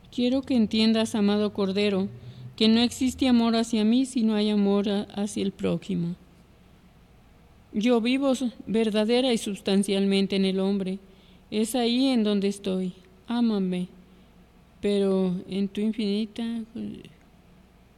Quiero que entiendas, amado Cordero, que no existe amor hacia mí si no hay amor hacia el prójimo. Yo vivo verdadera y sustancialmente en el hombre. Es ahí en donde estoy. Ámame, pero en tu infinita